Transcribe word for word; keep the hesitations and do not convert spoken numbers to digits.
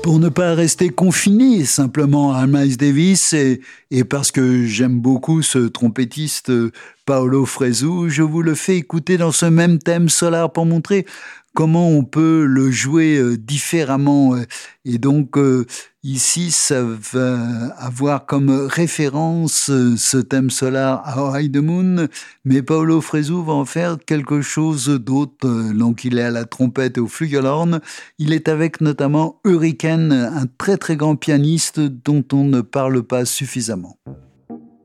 Pour ne pas rester confiné simplement à Miles Davis et, et parce que j'aime beaucoup ce trompettiste euh, Paolo Fresu, je vous le fais écouter dans ce même thème Solar pour montrer comment on peut le jouer euh, différemment. Et donc euh, ici, ça va avoir comme référence euh, ce thème Solar How High the Moon, mais Paolo Fresu va en faire quelque chose d'autre. Euh, Donc il est à la trompette et au flugelhorn. Il est avec notamment Hurricane, un très très grand pianiste dont on ne parle pas suffisamment.